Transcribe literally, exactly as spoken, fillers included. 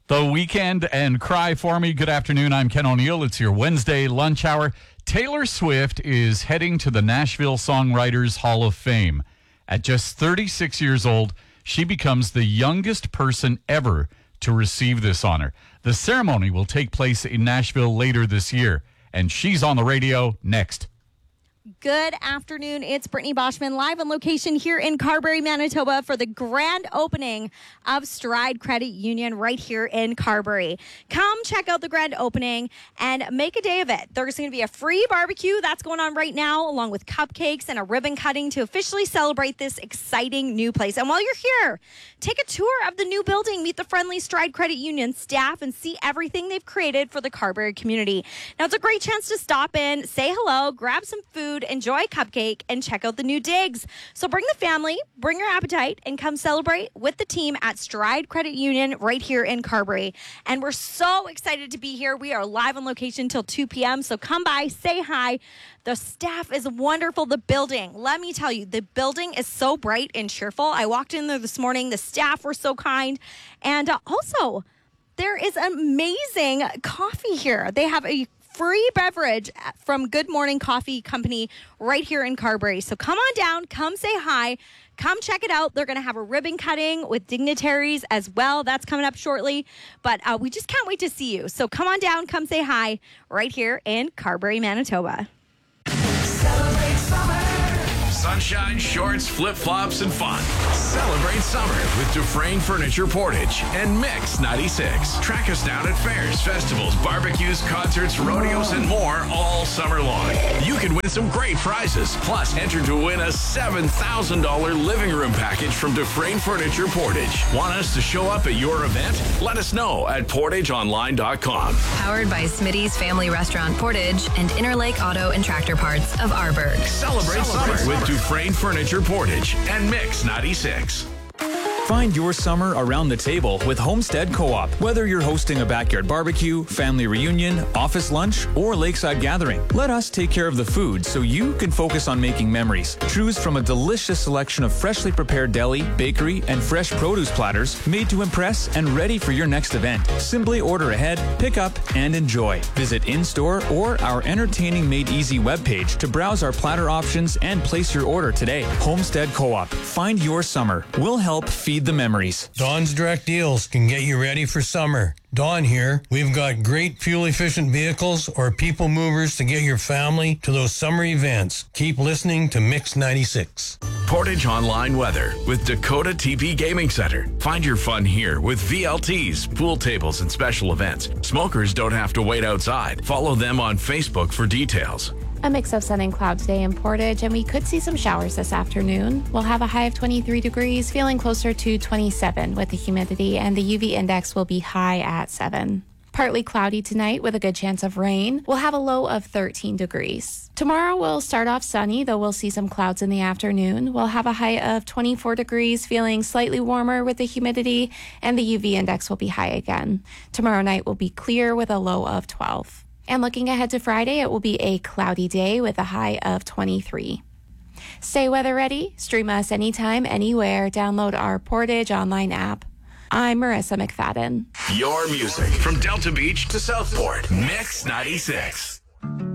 The Weekend and Cry For Me. Good afternoon. I'm Ken O'Neill. It's your Wednesday lunch hour. Taylor Swift is heading to the Nashville Songwriters Hall of Fame. At just thirty-six years old, she becomes the youngest person ever to receive this honor. The ceremony will take place in Nashville later this year, and she's on the radio next. Good afternoon. It's Brittany Boschman live on location here in Carberry, Manitoba for the grand opening of Stride Credit Union right here in Carberry. Come check out the grand opening and make a day of it. There's going to be a free barbecue that's going on right now, along with cupcakes and a ribbon cutting to officially celebrate this exciting new place. And while you're here, take a tour of the new building, meet the friendly Stride Credit Union staff, and see everything they've created for the Carberry community. Now, it's a great chance to stop in, say hello, grab some food, enjoy a cupcake, and check out the new digs. So bring the family, bring your appetite, and come celebrate with the team at Stride Credit Union right here in Carberry. And we're so excited to be here. We are live on location till two p.m., so come by, say hi. The staff is wonderful. The building, let me tell you, the building is so bright and cheerful. I walked in there this morning. The staff were so kind. And uh, also, there is amazing coffee here. They have a free beverage from Good Morning Coffee Company right here in Carberry. So come on down, come say hi, come check it out. They're going to have a ribbon cutting with dignitaries as well. That's coming up shortly. But uh, we just can't wait to see you. So come on down, come say hi right here in Carberry, Manitoba. Celebrate summer. Sunshine, shorts, flip-flops, and fun. Celebrate summer with Dufresne Furniture Portage and Mix ninety-six. Track us down at fairs, festivals, barbecues, concerts, rodeos, and more all summer long. You can win some great prizes. Plus, enter to win a seven thousand dollars living room package from Dufresne Furniture Portage. Want us to show up at your event? Let us know at portage online dot com. Powered by Smitty's Family Restaurant Portage and Interlake Auto and Tractor Parts of Arborg. Celebrate, Celebrate summer with Dufresne Furniture Portage and Mix ninety-six. Find your summer around the table with Homestead Co-op. Whether you're hosting a backyard barbecue, family reunion, office lunch, or lakeside gathering, let us take care of the food so you can focus on making memories. Choose from a delicious selection of freshly prepared deli, bakery, and fresh produce platters made to impress and ready for your next event. Simply order ahead, pick up, and enjoy. Visit in-store or our entertaining Made Easy webpage to browse our platter options and place your order today. Homestead Co-op. Find your summer. We'll help feed the memories. Dawn's Direct Deals can get you ready for summer. Dawn here. We've got great fuel-efficient vehicles or people movers to get your family to those summer events. Keep listening to Mix ninety-six. Portage Online Weather with Dakota T P Gaming Center. Find your fun here with V L Ts, pool tables, and special events. Smokers don't have to wait outside. Follow them on Facebook for details. A mix of sun and cloud today in Portage, and we could see some showers this afternoon. We'll have a high of twenty-three degrees, feeling closer to twenty-seven with the humidity, and the U V index will be high at seven. Partly cloudy tonight with a good chance of rain. We'll have a low of thirteen degrees. Tomorrow we'll start off sunny, though we'll see some clouds in the afternoon. We'll have a high of twenty-four degrees, feeling slightly warmer with the humidity, and the U V index will be high again. Tomorrow night will be clear with a low of twelve. And looking ahead to Friday, it will be a cloudy day with a high of twenty-three. Stay weather ready. Stream us anytime, anywhere. Download our Portage online app. I'm Marissa McFadden. Your music from Delta Beach to Southport. Mix ninety-six.